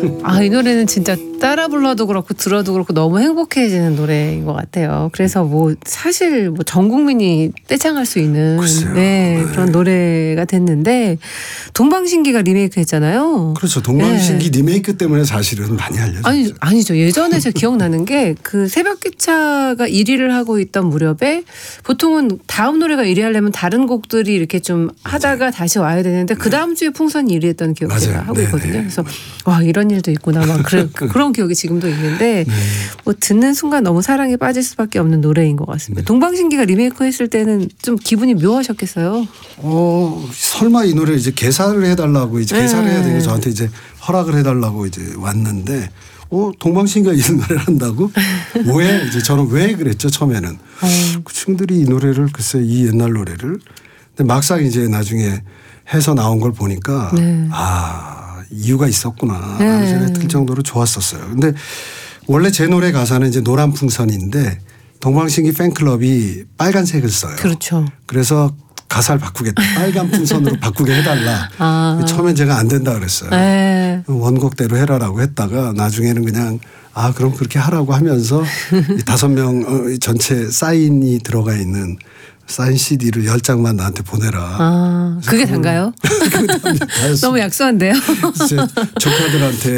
아, 이 노래는 진짜 따라 불러도 그렇고 들어도 그렇고 너무 행복해지는 노래인 것 같아요. 그래서 뭐 사실 뭐 전 국민이 떼창할 수 있는 그런 노래가 됐는데 동방신기가 리메이크했잖아요. 그렇죠. 동방신기 리메이크 때문에 사실은 많이 알려졌죠. 아니죠. 예전에 제가 기억나는 게 그 새벽기차가 1위를 하고 있던 무렵에 보통은 다음 노래가 1위 하려면 다른 곡들이 이렇게 좀 하다가 다시 와야 되는데 그 다음 주에 풍선이 1위 했던 기억 제가 하고 있거든요. 그래서 와, 이런 일도 있구나 막 그런 기억이 지금도 있는데 뭐 듣는 순간 너무 사랑에 빠질 수밖에 없는 노래인 것 같습니다. 동방신기가 리메이크 했을 때는 좀 기분이 묘하셨겠어요? 설마 이 노래 이제 개사를 해달라고 이제 개사를 해야 되니까 저한테 이제 허락을 해달라고 이제 왔는데 동방신기가 이 노래를 한다고? 왜? 이제 저는 왜 그랬죠, 처음에는. 그 친구들이 이 노래를 글쎄 이 옛날 노래를. 근데 막상 이제 나중에 해서 나온 걸 보니까 이유가 있었구나 라는 생각이 들 정도로 좋았었어요. 근데 원래 제 노래 가사는 이제 노란 풍선인데 동방신기 팬클럽이 빨간색을 써요. 그렇죠. 그래서 가사를 바꾸겠다. 빨간 풍선으로 바꾸게 해달라. 처음엔 제가 안 된다 그랬어요. 원곡대로 해라라고 했다가 나중에는 그냥 그럼 그렇게 하라고 하면서 5명 전체 사인이 들어가 있는 사인 CD를 10장만 나한테 보내라. 그게 단가요? 너무 약소한데요. 조카들한테